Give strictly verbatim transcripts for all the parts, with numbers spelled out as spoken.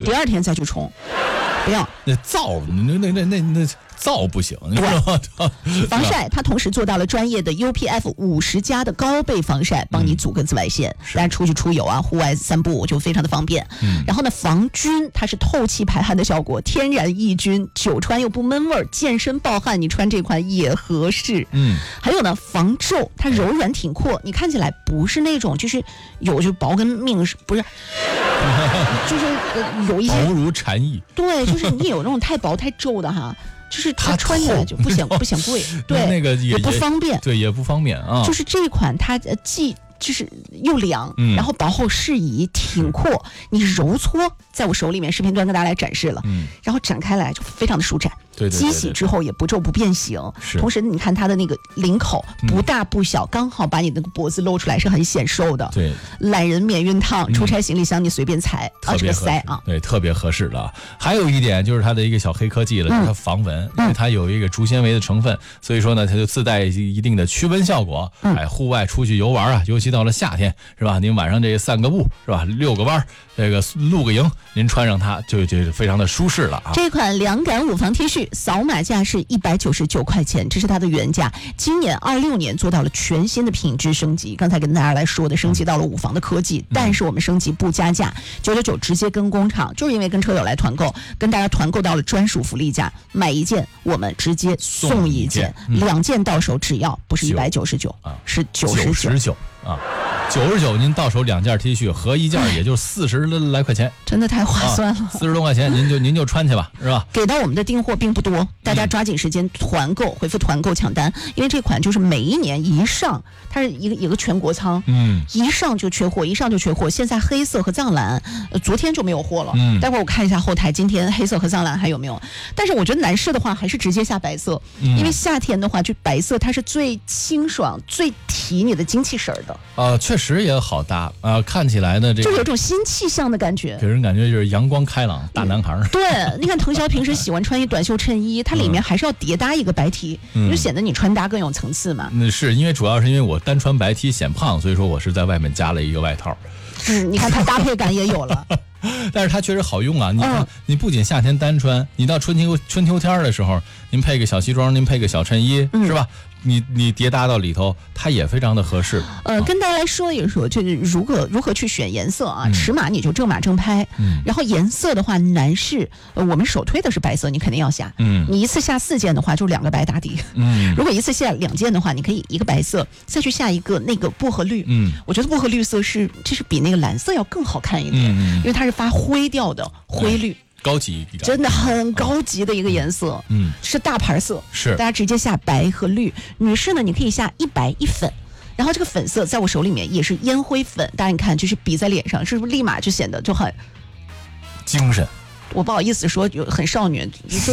第二天再去冲，不要。 那皂，那那那那那皂不行，你知道吗？ 防晒它同时做到了专业的 U P F 五十加的高倍防晒，帮你阻隔紫外线。大家出去出游啊，户外散步就非常的方便。嗯，然后呢，防菌它是透气排汗的效果，天然抑菌，久穿又不闷味儿，健身暴汗你穿这款也合适。嗯，还有呢，防皱，它柔软挺阔，你看起来不是那种就是有就薄跟命不是，就是、呃、有一些薄如蝉翼。 对，就是你有那种太薄太皱的哈。就是它穿起来就不显不显贵，对， 那个 也, 也不方便， 对，也不方便啊。 就是这款它呃既就是又凉，嗯、然后薄厚适宜，挺阔，你揉搓在我手里面，视频端跟大家来展示了，嗯，然后展开来就非常的舒展， 对对对对， 机洗之后也不皱不变形，同时你看它的那个领口不大不小，嗯、刚好把你那个脖子露出来，是很显瘦的， 对， 懒人免熨烫，出差行李箱你随便裁，啊这个塞啊， 对，特别合适了。还有一点就是它的一个小黑科技了，就是它防蚊，嗯、因为它有一个竹纤维的成分，所以说呢，它就自带一定的驱蚊效果。嗯、哎，户外出去游玩啊，尤其到了夏天，是吧？您晚上这散个步，是吧？遛个弯，这个露个营，您穿上它就就非常的舒适了啊。 这款凉感五防 T 恤，扫码价是一百九十九块钱，这是它的原价。今年二六年做到了全新的品质升级，刚才跟大家来说的，升级到了五防的科技，嗯、但是我们升级不加价，九九九直接跟工厂，就是因为跟车友来团购，跟大家团购到了专属福利价，买一件我们直接送一件，嗯、两件到手只要不是一百九十九啊，是九十九啊。九十九，您到手两件 T 恤，合一件也就四十来块钱， 真的太划算了。 四十多块钱，您就您就穿去吧，是吧？ 给到我们的订货并不多，大家抓紧时间团购，回复团购抢单，因为这款就是每一年一上，它是一个一个全国仓，嗯，一上就缺货，一上就缺货。现在黑色和藏蓝，呃，昨天就没有货了，嗯，待会儿我看一下后台，今天黑色和藏蓝还有没有？但是我觉得男士的话还是直接下白色，嗯、因为夏天的话，就白色它是最清爽、最提你的精气神的。 呃，确实。实也好搭啊、呃，看起来呢，这个就有种新气象的感觉， 给人感觉就是阳光开朗大男孩。嗯、 对，你看腾霄平时喜欢穿一短袖衬衣，它里面还是要叠搭一个白 T，、嗯、就显得你穿搭更有层次嘛。 那是因为主要是因为我单穿白 T 显胖，所以说我是在外面加了一个外套。 嗯，你看它搭配感也有了。 但是它确实好用啊！你看，嗯、你不仅夏天单穿，你到春秋春秋天的时候，您配个小西装，您配个小衬衣，嗯、是吧？你你叠搭到里头，它也非常的合适。 呃，啊、跟大家来说一说，就是如何如何去选颜色啊？嗯、尺码你就正码正拍。嗯。然后颜色的话，男士，呃，我们首推的是白色，你肯定要下。嗯。你一次下四件的话，就两个白打底。嗯。如果一次下两件的话，你可以一个白色，再去下一个那个薄荷绿。嗯。我觉得薄荷绿色是，就是比那个蓝色要更好看一点，嗯、因为它是发灰调的灰绿。嗯高级， 真的很高级的一个颜色，嗯，是大牌色， 是大家直接下白和绿。女士呢，你可以下一白一粉，然后这个粉色在我手里面也是烟灰粉，大家你看，就是比在脸上，是不是立马就显得就很精神？ 我不好意思说，有很少女，就是。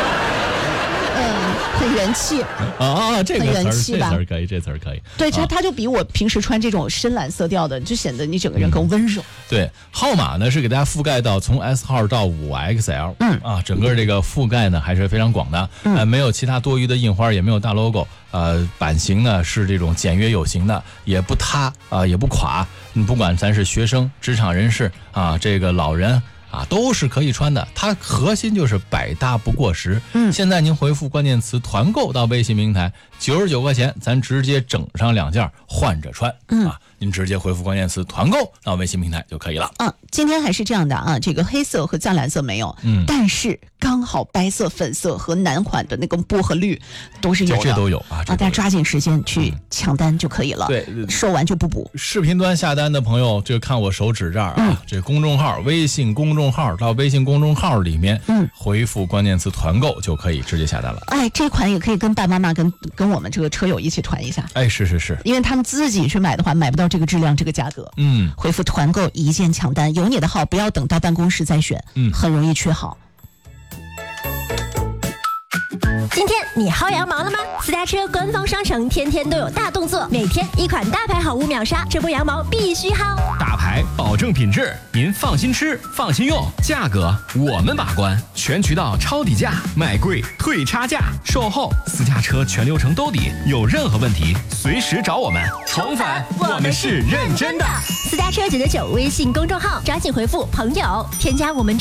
很元气啊！这个很元气吧？ 这词儿可以，这词儿可以。 对，它它就比我平时穿这种深蓝色调的，就显得你整个人更温柔。嗯、 对，号码呢是给大家覆盖到从 S 号到五 X L， 嗯啊，整个这个覆盖呢还是非常广的，嗯、呃，没有其他多余的印花，也没有大 logo， 呃，版型呢是这种简约有型的，也不塌啊、呃，也不垮。你不管咱是学生、职场人士啊，这个老人。啊，都是可以穿的，它核心就是百搭不过时。嗯，现在您回复关键词团购到微信平台，九十九块钱，咱直接整上两件换着穿。嗯啊，您直接回复关键词团购到微信平台就可以了。 嗯，今天还是这样的啊，这个黑色和藏蓝色没有，嗯，但是刚好白色、粉色和男款的那个薄荷绿都是有的， 这都有啊， 啊，大家抓紧时间去抢单就可以了。 对， 售完就不补。 视频端下单的朋友，就看我手指这儿啊，嗯、这公众号、微信公众号到微信公众号里面，嗯，回复关键词团购就可以直接下单了。 哎，这款也可以跟爸爸妈妈跟跟我们这个车友一起团一下。 哎，是是是， 因为他们自己去买的话，买不到这个质量、这个价格。嗯，回复团购一键抢单，有你的号，不要等到办公室再选，嗯，很容易缺号。 今天你薅羊毛了吗？私家车官方商城天天都有大动作，每天一款大牌好物秒杀，这波羊毛必须薅。 大牌保证品质，您放心吃，放心用，价格我们把关，全渠道抄底价，买贵退差价，售后私家车全流程兜底，有任何问题随时找我们。重返，我们是认真的。 私家车九九九微信公众号，抓紧回复朋友，添加我们。